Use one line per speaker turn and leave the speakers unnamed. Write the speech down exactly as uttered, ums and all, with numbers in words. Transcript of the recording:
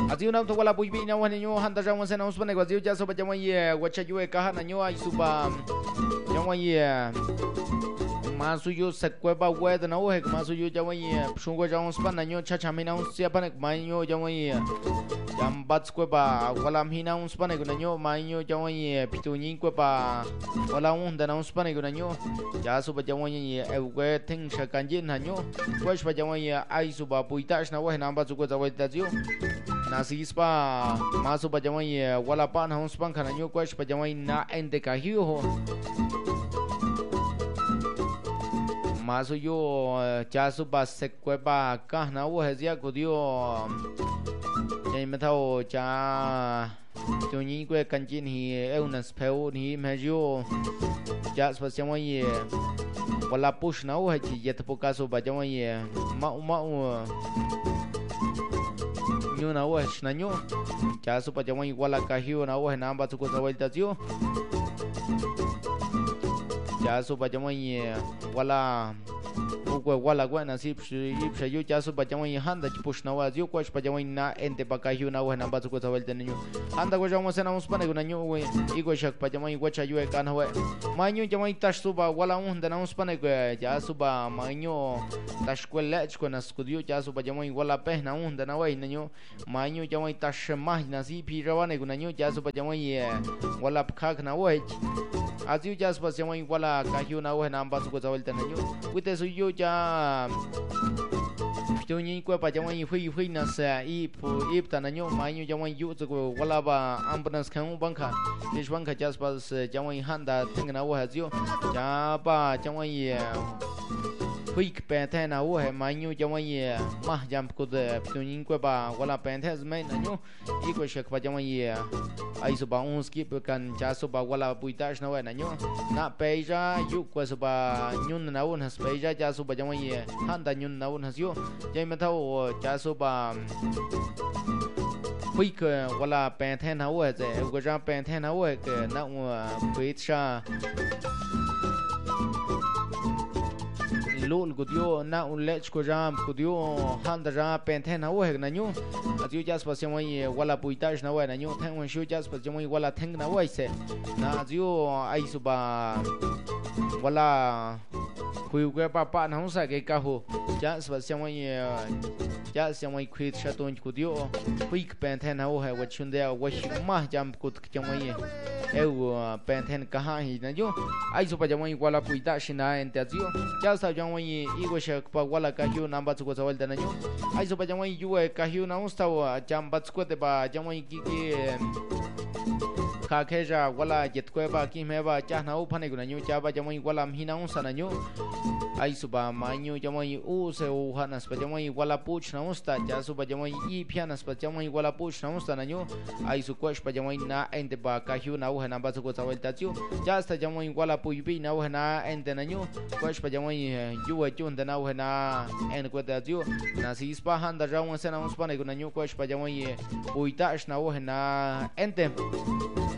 Aziu na to wala puibi na wan nyo handa jang wan sen us pane aziu ja so ba jang ye wacha yue ka na nyo ai suba jang ye masuyo sekwe ba we na o he masuyo jang ye shungo jang us pan nyo cha cha mina us sia pane mai nyo jang ye jam bat skwe ba wala mhina us pane na nyo mai nyo jang ye pitu nyin kwe ba wala un da na us pane na nyo ja so ba jang ye e we thing sha kanjin na nyo wash ba jang ye ai suba puita na o he na ba zu ko za we da ziu nasi spa masu pajamai wala pan haus pan khana nyu kwash pajamai na ente ka hiu ho masu yo chasu ba sekwe ba kahna wo hezia kudio ei metao cha choni kwe kanjin hi eunas peu ni mejo jas pajamai wala push na wo haji yet pokaso pajamai ma ma nyo na wo na nyo cha su pa jama wala ka hiu na wo na ba su ko sa vuelta tio cha su pa jama wala uko wala gwa na sip ip sha yo cha su pa jama handa chi push na wa yo ko pa jama na ente pa ka hiu na wo na ba su ko sa vuelta nyo handa ko jama se na us pa na nyo we iko shak pa jama ko cha yo ka na we ma nyo jama tash su ba wala un da na us pa na ko cha su ba ma nyo tash ko lech ko na studio cha su pa jama wala pe na un da na we nyo ma nyo jama tash ma na si pi ra wa ne ko na nyo cha su pa jama wala khak na we aziu cha su pa jama wala ka hiu na we na ba su ko sa vuelta nyo wite su yo cha yo ni ko pa jama hui hui na sa i pu ip ta na nyo ma nyo jama yu zu ko wala ba ambulance kan bang kha kish bang kha cha su pa jama handa ting na wa aziu cha ba jama hui pe the na wo he ma nyu jama ye ma jam ko de pyonin ko ba wala pe the zme na nyu i ko shek pa jama ye ai so ba un skip kan cha so ba wala puitash na wa na nyu na pe ja yu ko so ba nyun na un has pe ja cha so ba jama ye han da nyun na un has yu jai ma tha wo cha so ba hui ko wala pe the na wo ze ko ja pe the na wo ke na wo puita lol gudio na un lech ko jam gudio handa ja penthe na wo na nyu atiu jas pasya moi wala puitash na wo na nyu thang wan shu jas pasya moi wala thang na wo se na atiu ai suba wala khui ko pa pa na sa ke ka ho jas pasya moi jas moi khit shaton gudio hui penthe na wo ha wa chunde wa shi ma jam kut ke moi eu penthe ka ha hi na nyu ai suba jam moi wala puitash na ente atiu jas sa jam i go shak pa wala ka hiu namba tsuko sa walda na nyu ai so pa jamai yu ka hiu na usta wa jam bat ko te ba jamai ki ki kha kheja wala jet ko ba ki me ba cha na u phane gu na nyu cha ba jamai wala mi na usa na nyu ai so ba ma nyu jamai u se u hanas pa jamai wala puch na usta cha so pa jamai i phianas pa jamai wala puch na usta na nyu ai so ko pa jamai na ente ba ka hiu na u namba tsuko sa walda chu cha sta jamai wala pu yu na u na ente na nyu ko pa jamai yu chun da na u na en ko da ju na si spa handa ja un se na un spa ne ko na nyu ko pa jamai puita na u na ente